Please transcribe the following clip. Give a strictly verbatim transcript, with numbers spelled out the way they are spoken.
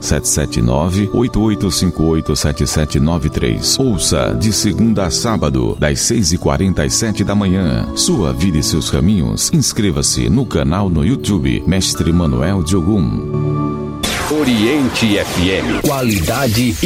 sete sete nove, oito oito cinco oito, sete sete nove três. Ouça de segunda a sábado, das seis e quarenta às sete da manhã. Sua vida e seus caminhos. Inscreva-se no canal no YouTube Mestre Manuel de Ogum. Oriente F M. Qualidade